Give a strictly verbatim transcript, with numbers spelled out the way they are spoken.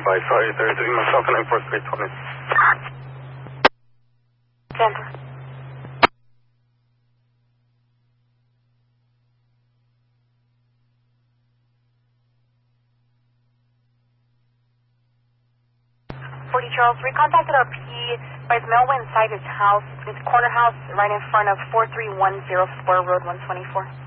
five five thirty-three, myself and nine four three twenty. Center. forty Charles, we contacted our P. By his mail went inside his house, his corner house, right in front of four three one zero Spur Road one twenty-four.